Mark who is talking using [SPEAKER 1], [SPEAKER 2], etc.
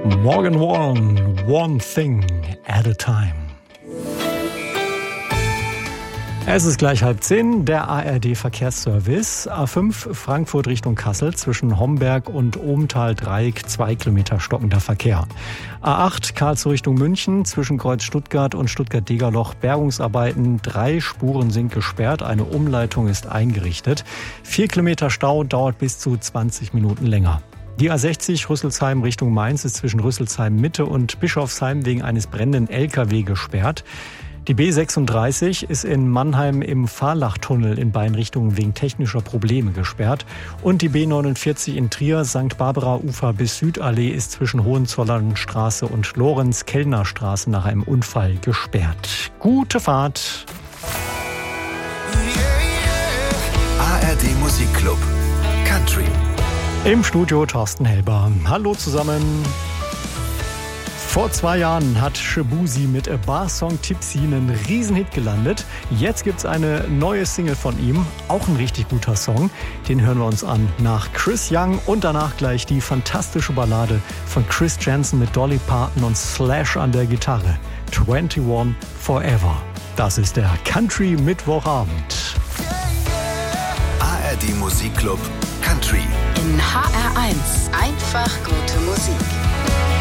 [SPEAKER 1] Morgan Wallen, One Thing at a Time. Es ist gleich 9:30, der ARD-Verkehrsservice. A5 Frankfurt Richtung Kassel zwischen Homberg und Obenthal-Dreieck 2 Kilometer stockender Verkehr. A8 Karlsruhe Richtung München zwischen Kreuz Stuttgart und Stuttgart-Degerloch Bergungsarbeiten. 3 Spuren sind gesperrt, eine Umleitung ist eingerichtet. 4 Kilometer Stau dauert bis zu 20 Minuten länger. Die A60 Rüsselsheim Richtung Mainz ist zwischen Rüsselsheim Mitte und Bischofsheim wegen eines brennenden LKW gesperrt. Die B36 ist in Mannheim im Fahrlachtunnel in beiden Richtungen wegen technischer Probleme gesperrt. Und die B49 in Trier, St. Barbara-Ufer bis Südallee ist zwischen Hohenzollernstraße und Lorenz-Kellner-Straße nach einem Unfall gesperrt. Gute Fahrt!
[SPEAKER 2] ARD Musikclub Country.
[SPEAKER 1] Im Studio Thorsten Helber. Hallo zusammen! Vor 2 Jahren hat Shaboozey mit A Bar Song Tipsy einen Riesenhit gelandet. Jetzt gibt's eine neue Single von ihm, auch ein richtig guter Song. Den hören wir uns an nach Chris Young und danach gleich die fantastische Ballade von Chris Janson mit Dolly Parton und Slash an der Gitarre. 21 Forever. Das ist der Country Mittwochabend.
[SPEAKER 2] ARD Musikclub Country.
[SPEAKER 3] In HR1 einfach gute Musik.